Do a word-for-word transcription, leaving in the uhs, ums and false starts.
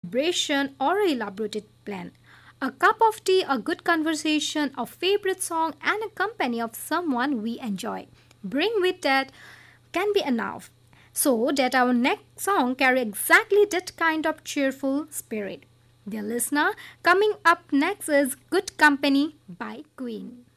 celebration, or an elaborated plan. A cup of tea, a good conversation, a favorite song, and a company of someone we enjoy. Bring with that can be enough. So that our next song carry exactly that kind of cheerful spirit. Dear listener, coming up next is Good Company by Queen.